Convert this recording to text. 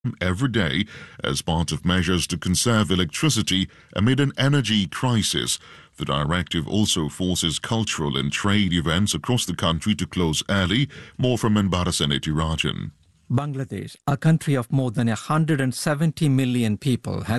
every day as part of measures to conserve electricity amid an energy crisis. The directive also forces cultural and trade events across the country to close early. More from Enbarasan Etirajan. Bangladesh, a country of more than 170 million people, has